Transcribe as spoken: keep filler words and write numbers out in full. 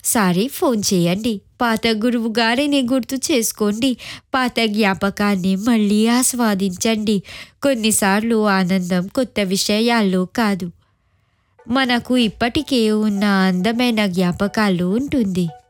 సారి phone చేయండి. పాత గురువు గారిని గుర్తు చేసుకోండి. పాత జ్ఞాపకాన్ని మళ్ళీ ఆస్వాదించండి. కొన్నిసార్లు ఆనందం కొత్త విషయాల్లో కాదు, మనకు ఇప్పటికే ఉన్న అందమైన జ్ఞాపకాలు ఉంటుంది.